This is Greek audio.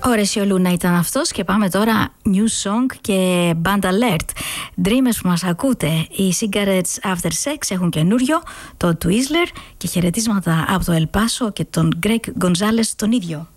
Ο Ρεσιολούνα ήταν αυτός και πάμε τώρα New Song και Band Alert. Dreamers που μας ακούτε, οι Cigarettes After Sex έχουν καινούριο, το Twizzler και χαιρετίσματα από το El Paso και τον Greg Gonzalez τον ίδιο.